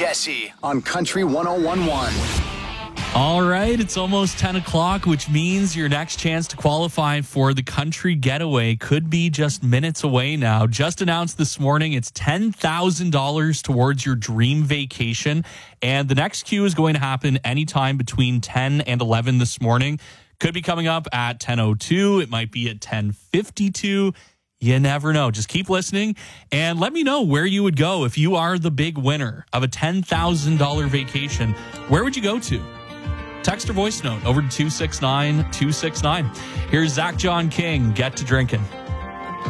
Jesse on Country 101.1. All right, it's almost 10 o'clock, which means your next chance to qualify for the Country Getaway could be just minutes away now. Just announced this morning, it's $10,000 towards your dream vacation. And the next queue is going to happen anytime between 10 and 11 this morning. Could be coming up at 10:02. It might be at 10:52. You never know. Just keep listening and let me know where you would go if you are the big winner of a $10,000 vacation. Where would you go to? Text or voice note over to 269-269. Here's Zach John King, Get to Drinking.